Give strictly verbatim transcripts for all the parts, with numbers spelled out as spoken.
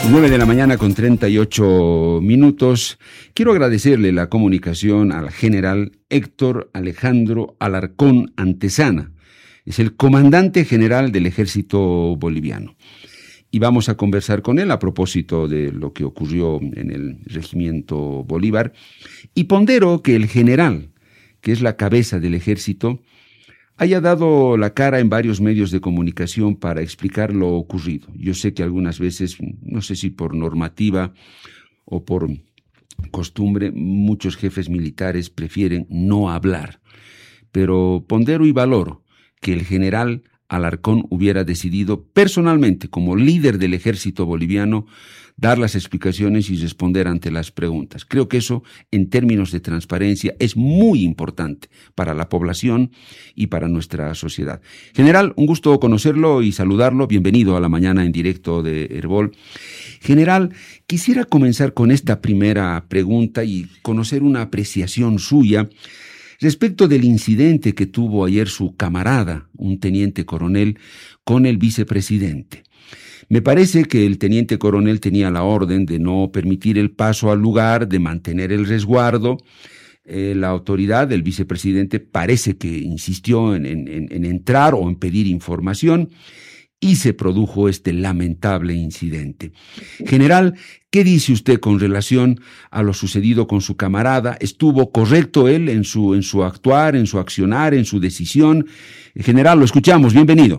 nueve de la mañana con treinta y ocho minutos. Quiero agradecerle la comunicación al general Héctor Alejandro Alarcón Antezana. Es el comandante general del ejército boliviano. Y vamos a conversar con él a propósito de lo que ocurrió en el regimiento Bolívar. Y pondero que el general, que es la cabeza del ejército, haya dado la cara en varios medios de comunicación para explicar lo ocurrido. Yo sé que algunas veces, no sé si por normativa o por costumbre, muchos jefes militares prefieren no hablar. Pero pondero y valoro que el general Alarcón hubiera decidido personalmente, como líder del ejército boliviano, dar las explicaciones y responder ante las preguntas. Creo que eso, en términos de transparencia, es muy importante para la población y para nuestra sociedad. General, un gusto conocerlo y saludarlo. Bienvenido a la mañana en directo de Herbol. General, quisiera comenzar con esta primera pregunta y conocer una apreciación suya respecto del incidente que tuvo ayer su camarada, un teniente coronel, con el vicepresidente. Me parece que el teniente coronel tenía la orden de no permitir el paso al lugar, de mantener el resguardo. Eh, la autoridad del vicepresidente parece que insistió en, en, en entrar o en pedir información y se produjo este lamentable incidente. General, ¿qué dice usted con relación a lo sucedido con su camarada? ¿Estuvo correcto él en su, en su actuar, en su accionar, en su decisión? General, lo escuchamos. Bienvenido.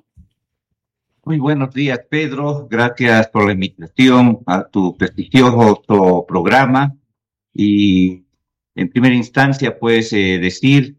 Muy buenos días, Pedro. Gracias por la invitación a tu prestigioso programa. Y en primera instancia, pues, eh, decir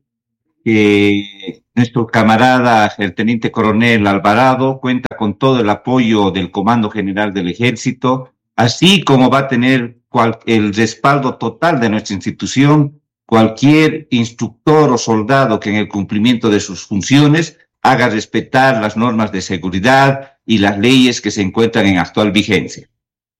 que nuestro camarada, el teniente coronel Alvarado, cuenta con todo el apoyo del Comando General del Ejército, así como va a tener cual, el respaldo total de nuestra institución, cualquier instructor o soldado que en el cumplimiento de sus funciones haga respetar las normas de seguridad y las leyes que se encuentran en actual vigencia.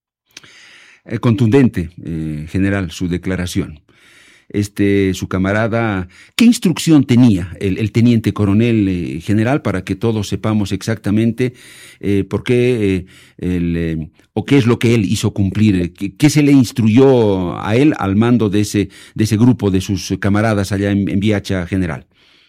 Eh, contundente, eh, general, su declaración. Este, su camarada, ¿qué instrucción tenía el, el teniente coronel eh, general para que todos sepamos exactamente eh, por qué eh, el, eh, o qué es lo que él hizo cumplir? ¿Qué, qué se le instruyó a él al mando de ese, de ese grupo de sus camaradas allá en, en Viacha, general?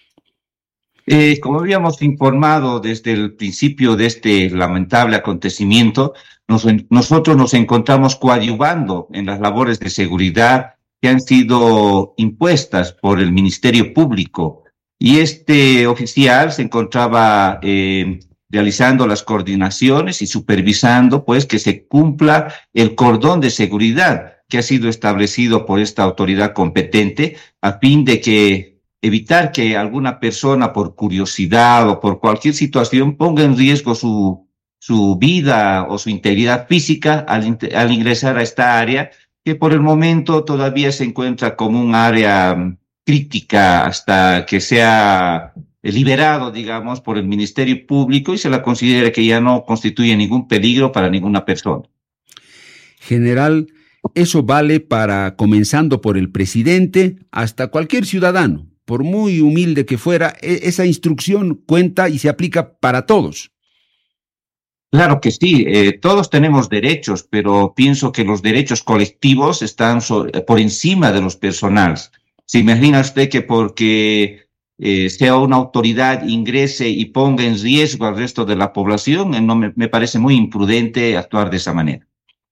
Eh, como habíamos informado desde el principio de este lamentable acontecimiento, nos, nosotros nos encontramos coadyuvando en las labores de seguridad que han sido impuestas por el Ministerio Público. Y este oficial se encontraba eh, realizando las coordinaciones y supervisando, pues, que se cumpla el cordón de seguridad que ha sido establecido por esta autoridad competente a fin de que evitar que alguna persona por curiosidad o por cualquier situación ponga en riesgo su, su vida o su integridad física al, al ingresar a esta área, que por el momento todavía se encuentra como un área crítica hasta que sea liberado, digamos, por el Ministerio Público y se la considere que ya no constituye ningún peligro para ninguna persona. General, eso vale para, comenzando por el presidente, hasta cualquier ciudadano. Por muy humilde que fuera, esa instrucción cuenta y se aplica para todos. Claro que sí, eh, todos tenemos derechos, pero pienso que los derechos colectivos están sobre, por encima de los personales. ¿Se imagina usted que porque eh, sea una autoridad ingrese y ponga en riesgo al resto de la población? Eh, no me, me parece muy imprudente actuar de esa manera.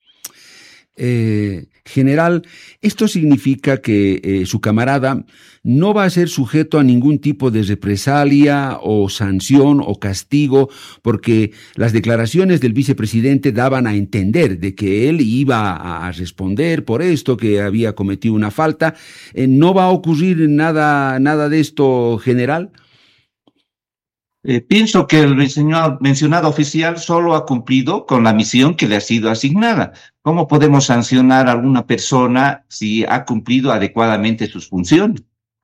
Eh, general, esto significa que eh, su camarada no va a ser sujeto a ningún tipo de represalia o sanción o castigo, porque las declaraciones del vicepresidente daban a entender de que él iba a responder por esto, que había cometido una falta. Eh, ¿No va a ocurrir nada, nada de esto, general? Eh, pienso que el mencionado, mencionado oficial solo ha cumplido con la misión que le ha sido asignada. ¿Cómo podemos sancionar a alguna persona si ha cumplido adecuadamente sus funciones?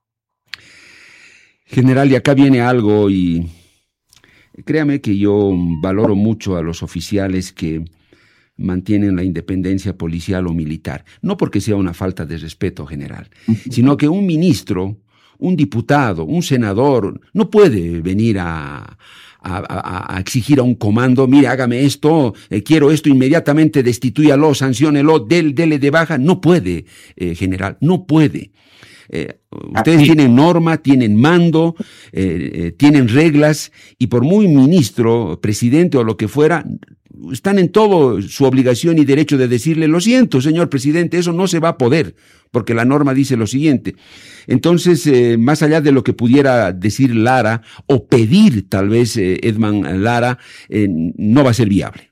General, y acá viene algo, y créame que yo valoro mucho a los oficiales que mantienen la independencia policial o militar. No porque sea una falta de respeto, general, sino que un ministro, un diputado, un senador, no puede venir a, a, a, a exigir a un comando, mire, hágame esto, eh, quiero esto, inmediatamente destitúyalo, sanciónelo, del, dele de baja. No puede, eh, general, no puede. Eh, ustedes Así. tienen norma, tienen mando, eh, eh, tienen reglas, y por muy ministro, presidente o lo que fuera, están en todo su obligación y derecho de decirle, lo siento, señor presidente, eso no se va a poder, porque la norma dice lo siguiente. Entonces, eh, más allá de lo que pudiera decir Lara, o pedir tal vez eh, Edman Lara, eh, no va a ser viable.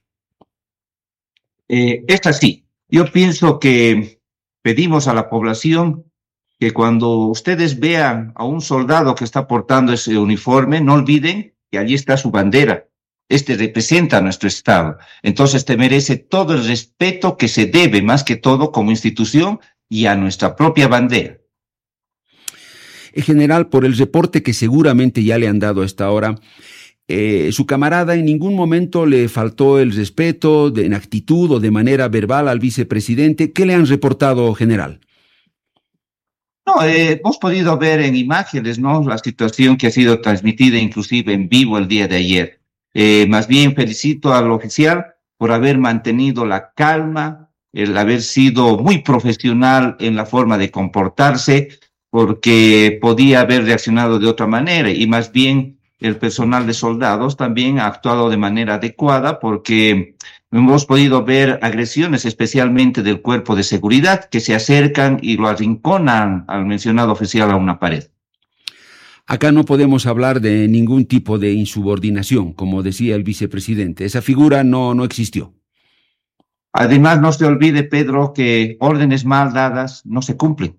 Eh, es así. Yo pienso que pedimos a la población que cuando ustedes vean a un soldado que está portando ese uniforme, no olviden que allí está su bandera. Este representa a nuestro Estado. Entonces te merece todo el respeto que se debe, más que todo, como institución y a nuestra propia bandera. En general, por el reporte que seguramente ya le han dado a esta hora, eh, su camarada en ningún momento le faltó el respeto de, en actitud o de manera verbal al vicepresidente. ¿Qué le han reportado, general? No, eh, hemos podido ver en imágenes, ¿no?, la situación que ha sido transmitida inclusive en vivo el día de ayer. Eh, más bien felicito al oficial por haber mantenido la calma, el haber sido muy profesional en la forma de comportarse, porque podía haber reaccionado de otra manera, y más bien el personal de soldados también ha actuado de manera adecuada, porque hemos podido ver agresiones, especialmente del cuerpo de seguridad, que se acercan y lo arrinconan al mencionado oficial a una pared. Acá no podemos hablar de ningún tipo de insubordinación, como decía el vicepresidente. Esa figura no, no existió. Además, no se olvide, Pedro, que órdenes mal dadas no se cumplen.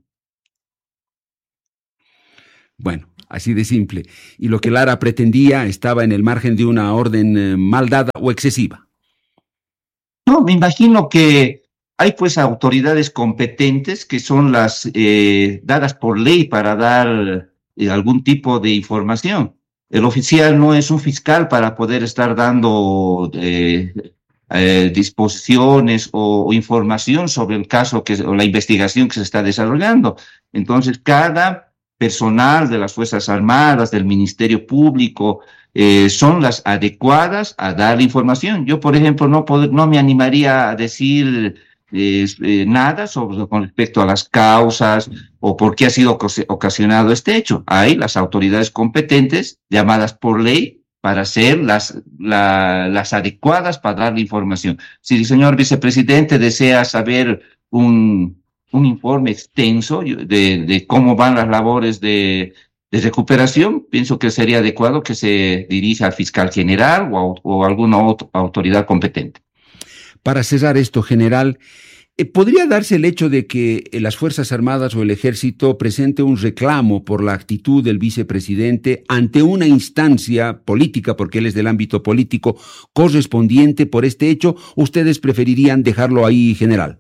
Bueno, así de simple. Y lo que Lara pretendía estaba en el margen de una orden eh, mal dada o excesiva. No, me imagino que hay pues autoridades competentes que son las eh, dadas por ley para dar eh, algún tipo de información. El oficial no es un fiscal para poder estar dando eh, eh, disposiciones o, o información sobre el caso que, o la investigación que se está desarrollando. Entonces, cada personal de las Fuerzas Armadas, del Ministerio Público, eh, son las adecuadas a dar información. Yo, por ejemplo, no, poder, no me animaría a decir eh, eh, nada sobre, con respecto a las causas o por qué ha sido ocasionado este hecho. Hay las autoridades competentes llamadas por ley para ser las, la, las adecuadas para dar la información. Si el señor vicepresidente desea saber un... un informe extenso de, de cómo van las labores de, de recuperación, pienso que sería adecuado que se dirija al fiscal general o a, o a alguna otra autoridad competente. Para cerrar esto, general, eh, ¿podría darse el hecho de que las Fuerzas Armadas o el Ejército presente un reclamo por la actitud del vicepresidente ante una instancia política, porque él es del ámbito político, correspondiente por este hecho? ¿Ustedes preferirían dejarlo ahí, general?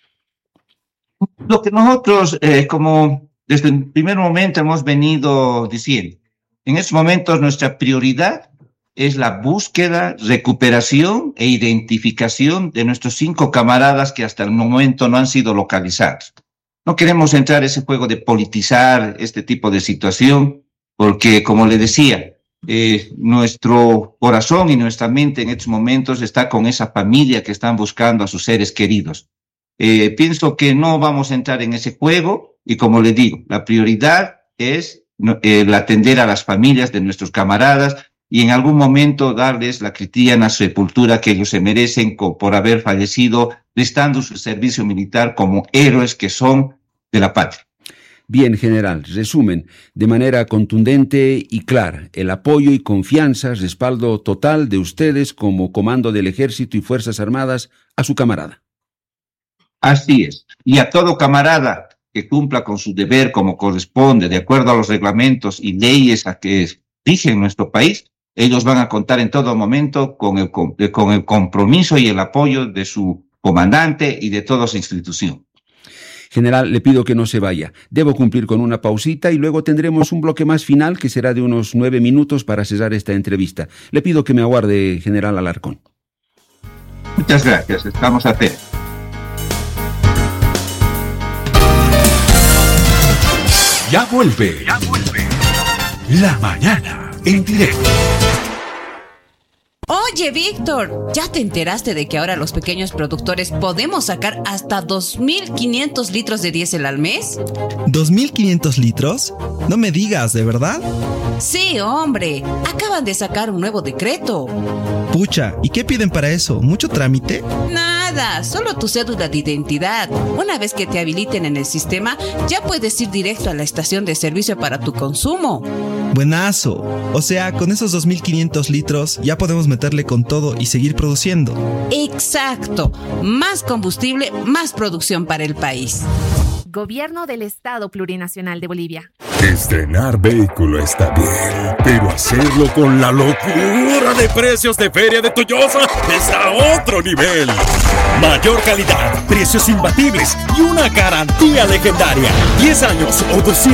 Lo que nosotros, eh, como desde el primer momento hemos venido diciendo, en estos momentos nuestra prioridad es la búsqueda, recuperación e identificación de nuestros cinco camaradas que hasta el momento no han sido localizados. No queremos entrar en ese juego de politizar este tipo de situación, porque, como le decía, eh, nuestro corazón y nuestra mente en estos momentos está con esa familia que están buscando a sus seres queridos. Eh, pienso que no vamos a entrar en ese juego y, como le digo, la prioridad es eh, el atender a las familias de nuestros camaradas y en algún momento darles la cristiana sepultura que ellos se merecen por haber fallecido, prestando su servicio militar como héroes que son de la patria. Bien, general, resumen, de manera contundente y clara, el apoyo y confianza, respaldo total de ustedes como comando del Ejército y Fuerzas Armadas a su camarada. Así es. Y a todo camarada que cumpla con su deber como corresponde, de acuerdo a los reglamentos y leyes a que rigen nuestro país, ellos van a contar en todo momento con el, con el compromiso y el apoyo de su comandante y de toda su institución. General, le pido que no se vaya. Debo cumplir con una pausita y luego tendremos un bloque más final que será de unos nueve minutos para cerrar esta entrevista. Le pido que me aguarde, general Alarcón. Muchas gracias. Estamos a hacer. Ya vuelve. Ya vuelve. La mañana en directo. Oye, Víctor, ¿ya te enteraste de que ahora los pequeños productores podemos sacar hasta dos mil quinientos litros de diésel al mes? ¿dos mil quinientos litros? No me digas, ¿de verdad? Sí, hombre, acaban de sacar un nuevo decreto. Pucha, ¿y qué piden para eso? ¿Mucho trámite? Nada, solo tu cédula de identidad. Una vez que te habiliten en el sistema, ya puedes ir directo a la estación de servicio para tu consumo. Buenazo. O sea, con esos dos mil quinientos litros ya podemos meterle con todo y seguir produciendo. Exacto. Más combustible, más producción para el país. Gobierno del Estado Plurinacional de Bolivia. Estrenar vehículo está bien, pero hacerlo con la locura de precios de Feria de Toyosa es a otro nivel. Mayor calidad, precios imbatibles y una garantía legendaria. diez años o doscientos